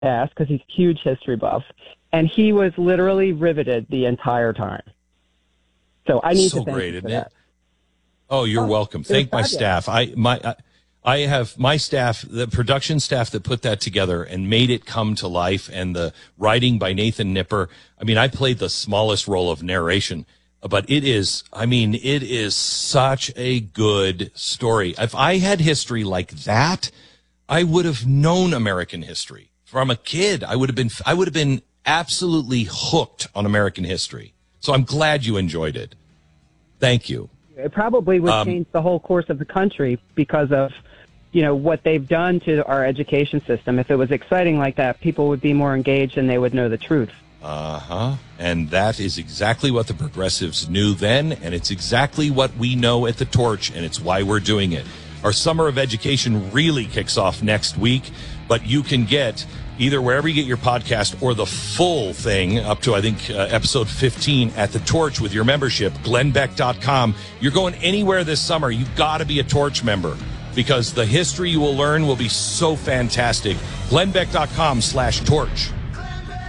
ass because he's a huge history buff, and he was literally riveted the entire time. So I need to thank you for that. Oh, you're welcome. Thank my staff. I have my staff, the production staff that put that together and made it come to life, and the writing by Nathan Nipper. I mean, I played the smallest role of narration, but it is such a good story. If I had history like that, I would have known American history from a kid. I would have been absolutely hooked on American history. So I'm glad you enjoyed it. Thank you. It probably would change the whole course of the country because of, what they've done to our education system. If it was exciting like that, people would be more engaged and they would know the truth. And that is exactly what the progressives knew then, and it's exactly what we know at The Torch, and it's why we're doing it. Our summer of education really kicks off next week, but you can get either wherever you get your podcast or the full thing up to, I think, episode 15 at The Torch with your membership, glennbeck.com. You're going anywhere this summer, you've got to be a Torch member because the history you will learn will be so fantastic. glennbeck.com/torch.